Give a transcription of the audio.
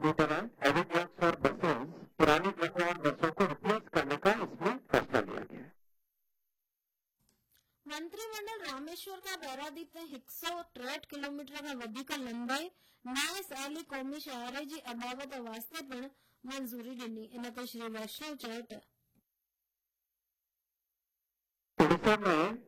Computer है, heavy trucks और buses, पुरानी ट्रकों और बसों को रिप्लेस करने का इसमें फैसला लिया गया है। મંત્રીમંડળ રામેશ્વર का पारादीप में 163 किलोमीटर का वधिक लंबाई नए साली कौमी शहर जी अबाबत वास्ते पण मंजूरी ॾिनी। इन ते श्री वैष्णव चयो उड़ीसा में